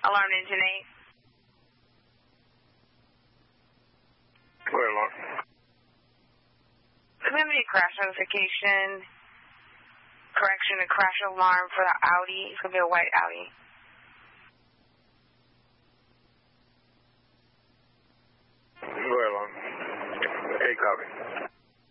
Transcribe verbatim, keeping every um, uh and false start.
Alarm engine eight. Clear alarm. There's going to be a crash notification, correction, a crash alarm for the Audi. It's going to be a white Audi.